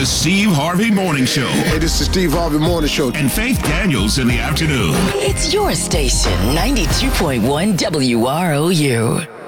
The Steve Harvey Morning Show. Hey, this is Steve Harvey Morning Show. And Faith Daniels in the afternoon. It's your station, 92.1 WROU.